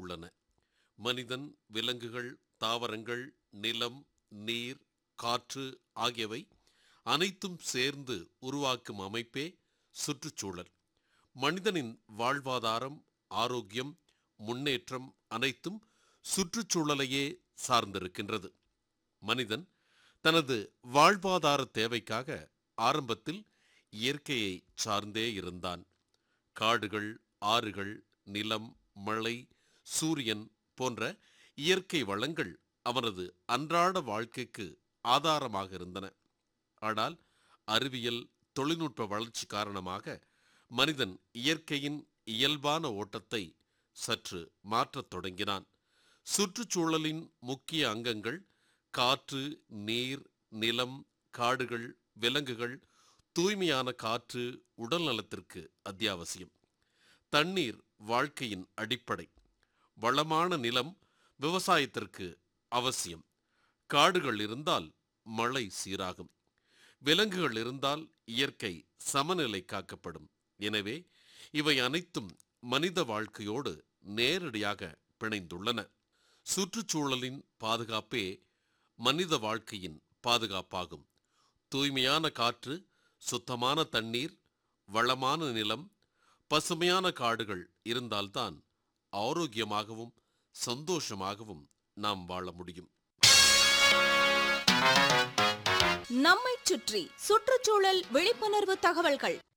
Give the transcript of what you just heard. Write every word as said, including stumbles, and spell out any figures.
உள்ளன. மனிதன், விலங்குகள், தாவரங்கள், நிலம், நீர், காற்று ஆகியவை அனைத்தும் சேர்ந்து உருவாக்கும் அமைப்பே சுற்றுச்சூழல். மனிதனின் வாழ்வாதாரம், ஆரோக்கியம், முன்னேற்றம் அனைத்தும் சுற்றுச்சூழலையே சார்ந்திருக்கின்றது. மனிதன் தனது வாழ்வாதார தேவைக்காக ஆரம்பத்தில் இயற்கையை சார்ந்தே இருந்தான். காடுகள், ஆறுகள், நிலம், மழை, சூரியன் போன்ற இயற்கை வளங்கள் அவனது அன்றாட வாழ்க்கைக்கு ஆதாரமாக இருந்தன. ஆனால் அறிவியல், தொழில்நுட்ப வளர்ச்சி காரணமாக மனிதன் இயற்கையின் இயல்பான ஓட்டத்தை சற்று மாற்றத் தொடங்கினான். சுற்றுச்சூழலின் முக்கிய அங்கங்கள் காற்று, நீர், நிலம், காடுகள், விலங்குகள், தூய்மையான காற்று உடல் நலத்திற்கு அத்தியாவசியம். தண்ணீர் வாழ்க்கையின் அடிப்படை. வளமான நிலம் விவசாயத்திற்கு அவசியம். காடுகள் இருந்தால் மழை சீராகும். விலங்குகள் இருந்தால் இயற்கை சமநிலை காக்கப்படும். எனவே இவை அனைத்தும் மனித வாழ்க்கையோடு நேரடியாக பிணைந்துள்ளன. சுற்றுச்சூழலின் பாதுகாப்பே மனித வாழ்க்கையின் பாதுகாப்பாகும். தூய்மையான காற்று, சுத்தமான தண்ணீர், வளமான நிலம், பசுமையான காடுகள் இருந்தால்தான் ஆரோக்கியமாகவும் சந்தோஷமாகவும் நாம் வாழ முடியும். நம்மைச் சுற்றி சுற்றுச்சூழல் விழிப்புணர்வு தகவல்கள்.